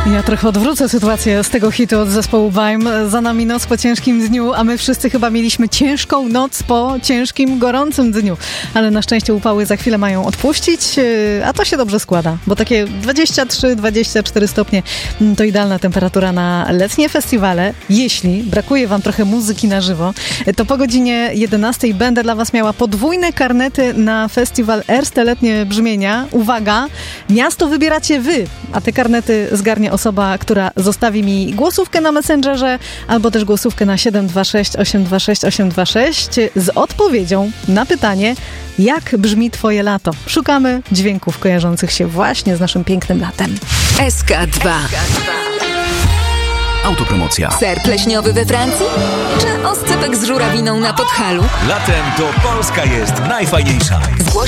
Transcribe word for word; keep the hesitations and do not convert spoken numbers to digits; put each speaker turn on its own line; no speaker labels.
Ja trochę odwrócę sytuację z tego hitu od zespołu Vime. Za nami noc po ciężkim dniu, a my wszyscy chyba mieliśmy ciężką noc po ciężkim, gorącym dniu. Ale na szczęście upały za chwilę mają odpuścić, a to się dobrze składa, bo takie dwadzieścia trzy dwadzieścia cztery stopnie to idealna temperatura na letnie festiwale. Jeśli brakuje wam trochę muzyki na żywo, to po godzinie jedenastej będę dla was miała podwójne karnety na festiwal Erste Letnie Brzmienia. Uwaga, miasto wybieracie wy, a te karnety zgarnie osoba, która zostawi mi głosówkę na Messengerze albo też głosówkę na siedem dwa sześć osiem dwa sześć osiem dwa sześć z odpowiedzią na pytanie, jak brzmi twoje lato. Szukamy dźwięków kojarzących się właśnie z naszym pięknym latem.
S K dwa.
Autopromocja.
Ser pleśniowy we Francji? Czy oscypek z żurawiną na Podhalu?
Latem to Polska jest najfajniejsza.
Zgłoś